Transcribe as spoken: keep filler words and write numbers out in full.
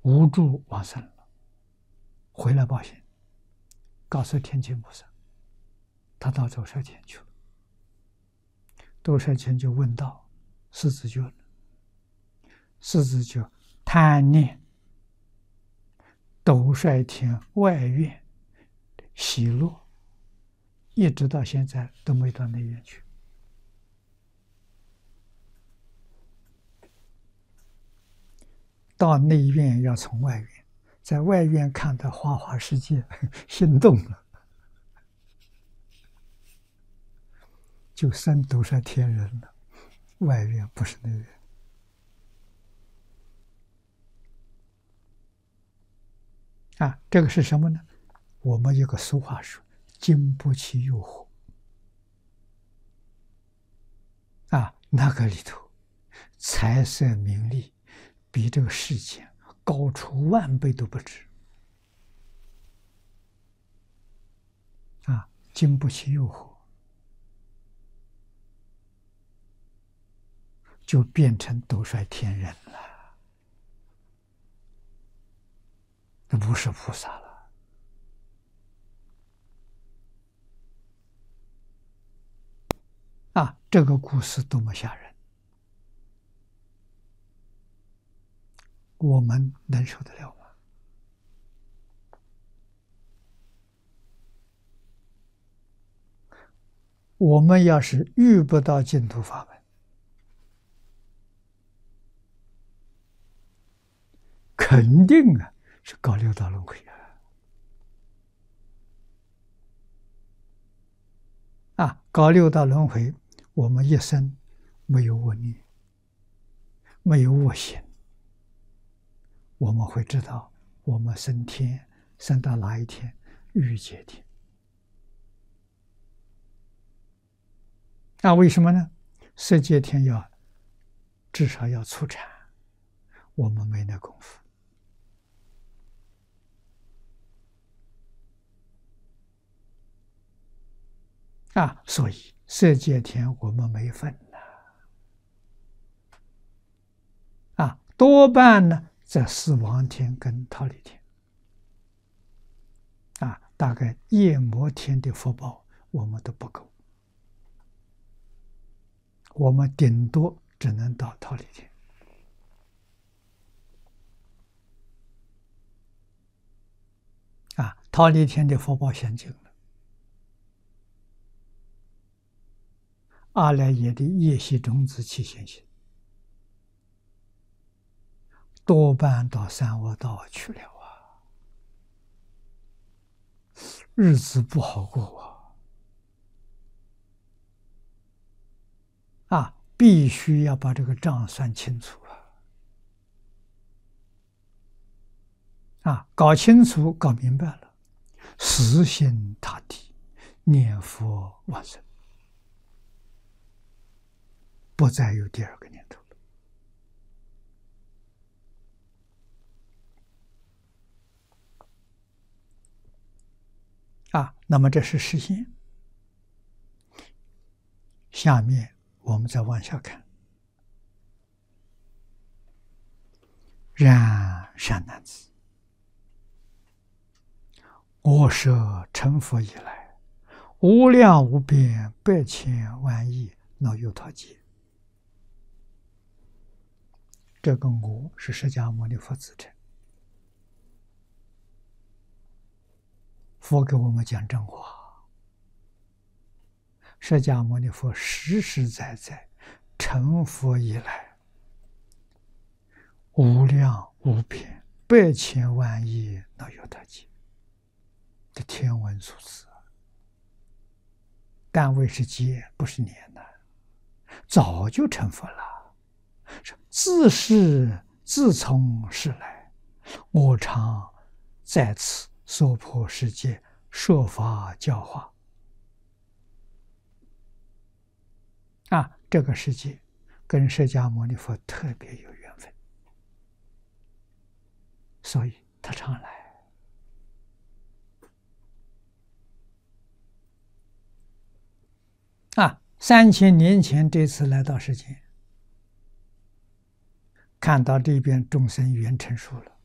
无助往生了，回来报信，告诉天亲菩萨，他到兜率天去了。兜率天就问道：“世子觉呢？”世子觉贪念兜率天外院喜乐，一直到现在都没到内院去。到内院要从外院，在外院看到花花世界，心动了，就生兜率天人了。外院不是内院。啊，这个是什么呢？我们有个俗话说：“经不起诱惑。”啊，那个里头，财色名利比这个世间高出万倍都不止。啊，经不起诱惑，就变成兜率天人了。那不是菩萨了。啊，这个故事多么吓人！我们能受得了吗？我们要是遇不到净土法门，肯定啊是搞六道轮回啊！啊，搞六道轮回，我们一生没有恶念，没有恶行，我们会知道我们升天升到哪一天？欲界天。那为什么呢？色界天要至少要出产，我们没那功夫。啊，所以色界天我们没份了。啊，多半呢在死亡天跟忉利天。啊，大概夜摩天的福报我们都不够，我们顶多只能到忉利天。啊，忉利天的福报现尽了，阿赖耶的业习种子起现行，多半到三恶道去了啊，日子不好过啊！啊，必须要把这个账算清楚啊！啊，搞清楚、搞明白了，死心塌地，念佛往生，不再有第二个念头了。啊，那么这是实现。下面我们再往下看。然善男子，我设成佛以来，无量无边百千万亿那由他劫。这个我是释迦牟尼佛自称。佛给我们讲真话，释迦牟尼佛实实在在成佛以来，无量无边百千万亿那由他劫，这天文数字，单位是劫，不是年的，早就成佛了。自是自从世来，我常在此娑婆世界说法教化。啊，这个世界跟释迦牟尼佛特别有缘分，所以他常来。啊，三千年前这次来到世间，看到这边众生缘成熟了，